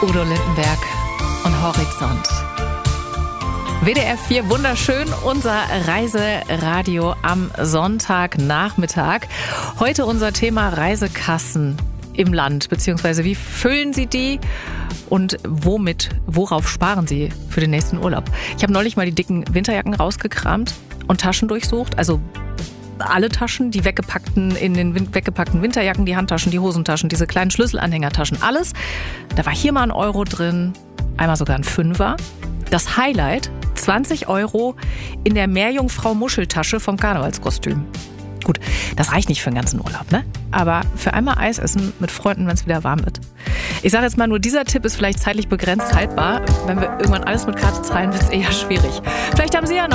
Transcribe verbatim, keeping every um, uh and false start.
Udo Lindenberg und Horizont. W D R vier, wunderschön, unser Reiseradio am Sonntagnachmittag. Heute unser Thema Reisekassen im Land, beziehungsweise wie füllen Sie die und womit, worauf sparen Sie für den nächsten Urlaub? Ich habe neulich mal die dicken Winterjacken rausgekramt und Taschen durchsucht, also alle Taschen, die weggepackten, in den weggepackten Winterjacken, die Handtaschen, die Hosentaschen, diese kleinen Schlüsselanhängertaschen, alles. Da war hier mal ein Euro drin, einmal sogar ein Fünfer. Das Highlight, zwanzig Euro in der Meerjungfrau-Muscheltasche vom Karnevalskostüm. Gut, das reicht nicht für den ganzen Urlaub, ne? Aber für einmal Eis essen mit Freunden, wenn es wieder warm wird. Ich sage jetzt mal, nur dieser Tipp ist vielleicht zeitlich begrenzt haltbar. Wenn wir irgendwann alles mit Karte zahlen, wird es eher schwierig. Vielleicht haben Sie ja noch